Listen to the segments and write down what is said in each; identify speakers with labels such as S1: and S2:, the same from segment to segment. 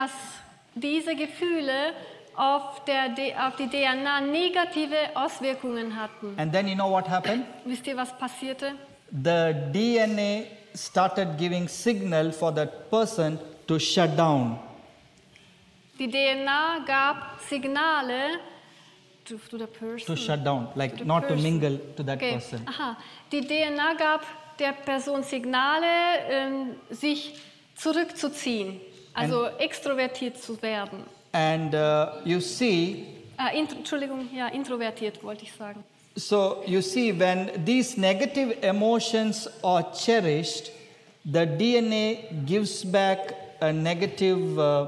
S1: dass diese Gefühle auf die DNA negative Auswirkungen hatten.
S2: And then you know what happened?
S1: Wisst ihr, was passierte?
S2: The DNA started giving signal for that person to shut down.
S1: Die DNA gab Signale to the person.
S2: To shut down, like
S1: the
S2: not to
S1: person.
S2: mingle to that
S1: Okay.
S2: person.
S1: Aha. Die DNA gab der Person Signale, sich zurückzuziehen, also extrovertiert zu werden.
S2: And you see,
S1: Introvertiert wollte ich sagen.
S2: so you see, when these negative emotions are cherished, the DNA gives back a negative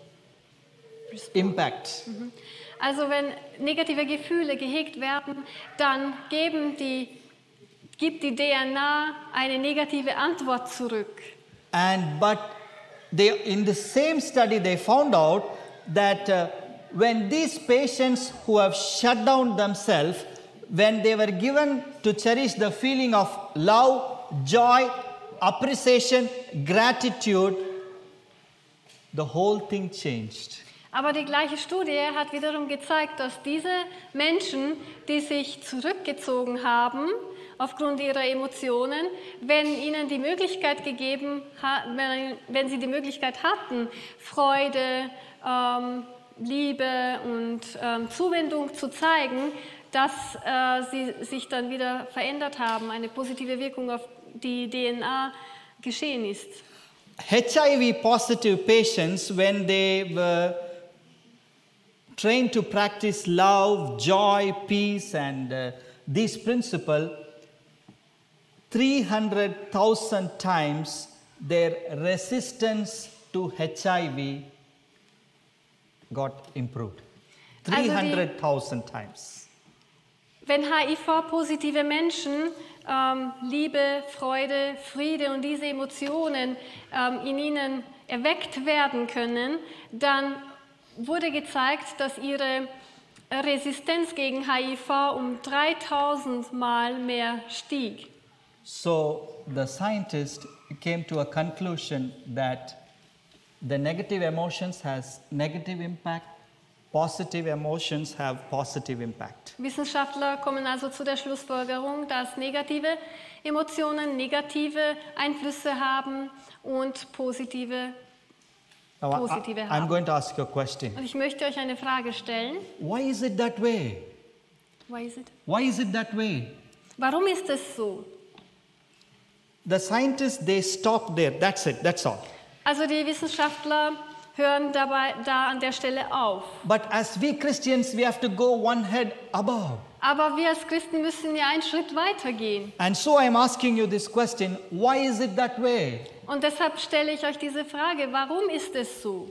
S2: impact.
S1: Also wenn negative Gefühle gehegt werden, dann gibt die DNA eine negative Antwort zurück.
S2: But in the same study they found out that when these patients who have shut down themselves, when they were given to cherish the feeling of love, joy, appreciation, gratitude, the whole thing changed.
S1: Aber die gleiche Studie hat wiederum gezeigt, dass diese Menschen, die sich zurückgezogen haben, aufgrund ihrer Emotionen, wenn ihnen die Möglichkeit wenn sie die Möglichkeit hatten, Freude, Liebe und Zuwendung zu zeigen, dass sie sich dann wieder verändert haben, eine positive Wirkung auf die DNA geschehen ist.
S2: HIV-positive patients, when they were trained to practice love, joy, peace, and these principles, 300,000 times their resistance to HIV got improved. 300,000 times.
S1: Wenn HIV-positive Menschen Liebe, Freude, Friede und diese Emotionen in ihnen erweckt werden können, dann wurde gezeigt, dass ihre Resistenz gegen HIV um 3000 Mal mehr stieg.
S2: So the scientist came to a conclusion that the negative emotions has negative impact, positive emotions have positive impact.
S1: Wissenschaftler kommen also zu der Schlussfolgerung, dass negative Emotionen negative Einflüsse haben und positive
S2: Now,
S1: haben.
S2: I'm going to ask you a question.
S1: Und ich möchte euch eine Frage stellen.
S2: Why is it that way?
S1: Why is it?
S2: Why is it that way?
S1: Warum ist es so?
S2: The scientists, they stop there. That's it. That's all.
S1: Also die Wissenschaftler hören da an der Stelle auf.
S2: But as we Christians, we have to go one head above.
S1: Aber wir als Christen müssen ja einen Schritt weiter gehen.
S2: And so I'm asking you this question, why is it that way?
S1: Und deshalb stelle ich euch diese Frage, warum ist es so?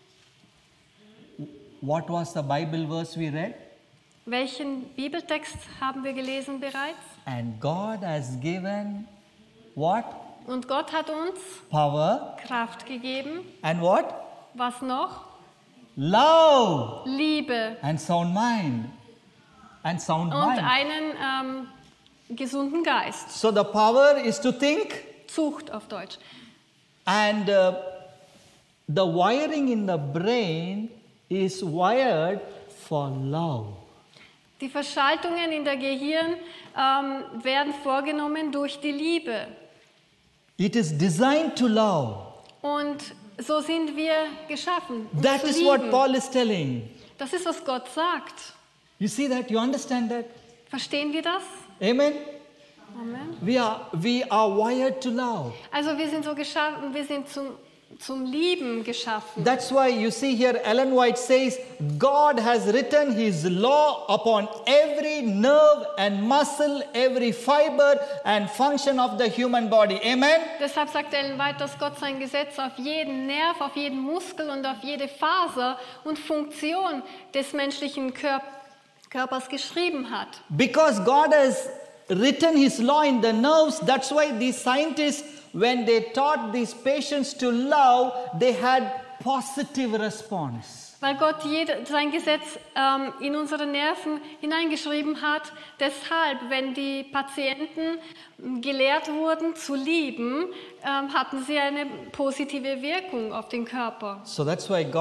S2: What was the Bible verse we read?
S1: Welchen Bibeltext haben wir gelesen bereits?
S2: And God has given what?
S1: Und Gott hat uns
S2: Power.
S1: Kraft gegeben.
S2: And what?
S1: Was noch?
S2: Love.
S1: Liebe.
S2: And sound mind. And sound
S1: Und
S2: mind.
S1: einen gesunden Geist.
S2: So the power is to think.
S1: Zucht auf Deutsch.
S2: And the wiring in the brain is wired for love.
S1: Die Verschaltungen in der Gehirn werden vorgenommen durch die Liebe.
S2: It is designed to love.
S1: Und so sind wir geschaffen.
S2: That
S1: zu
S2: is
S1: lieben.
S2: what Paul is telling.
S1: Das ist, was Gott sagt.
S2: You see that? You understand that?
S1: Verstehen wir das?
S2: Amen?
S1: Amen.
S2: We are wired to love.
S1: Also wir sind so geschaffen, wir sind zum Lieben geschaffen.
S2: That's why you see here Ellen White says, God has written his law upon every nerve and muscle, every fiber and function of the human body. Amen?
S1: Deshalb sagt Ellen White, dass Gott sein Gesetz auf jeden Nerv, auf jeden Muskel und auf jede Faser und Funktion des menschlichen Körpers geschrieben hat.
S2: Because God has written his law in the nerves, that's why these scientists, when they taught these patients to love, they had positive response.
S1: Weil Gott sein Gesetz in unsere Nerven hineingeschrieben hat. Deshalb, wenn die Patienten gelehrt wurden zu lieben, hatten sie eine positive Wirkung auf den Körper.
S2: So that's why